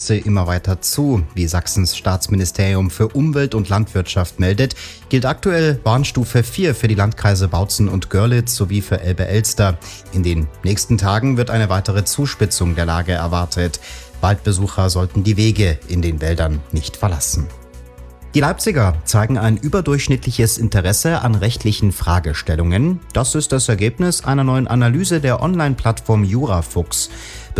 Hitze immer weiter zu. Wie Sachsens Staatsministerium für Umwelt und Landwirtschaft meldet, gilt aktuell Warnstufe 4 für die Landkreise Bautzen und Görlitz sowie für Elbe-Elster. In den nächsten Tagen wird eine weitere Zuspitzung der Lage erwartet. Waldbesucher sollten die Wege in den Wäldern nicht verlassen. Die Leipziger zeigen ein überdurchschnittliches Interesse an rechtlichen Fragestellungen. Das ist das Ergebnis einer neuen Analyse der Online-Plattform Jurafuchs.